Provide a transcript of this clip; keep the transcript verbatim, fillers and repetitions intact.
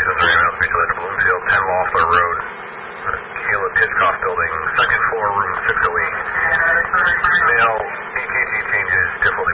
Missouri, Mountain Beach, to Bloomfield, ten Loeffler Road, Caleb Hitchcock Building, second floor, room six oh eight. Mail, E K G changes, difficult